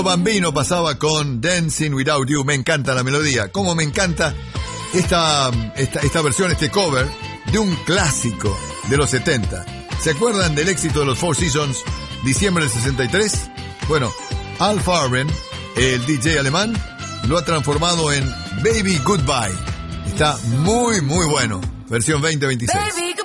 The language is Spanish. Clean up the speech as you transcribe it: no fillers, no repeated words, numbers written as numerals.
Bambino pasaba con Dancing Without You. Me encanta la melodía. Como me encanta esta versión, este cover de un clásico de los 70. ¿Se acuerdan del éxito de los Four Seasons, diciembre del 63? Bueno, Al Farben, el DJ alemán, lo ha transformado en Baby Goodbye. Está muy, muy bueno. Versión 2026.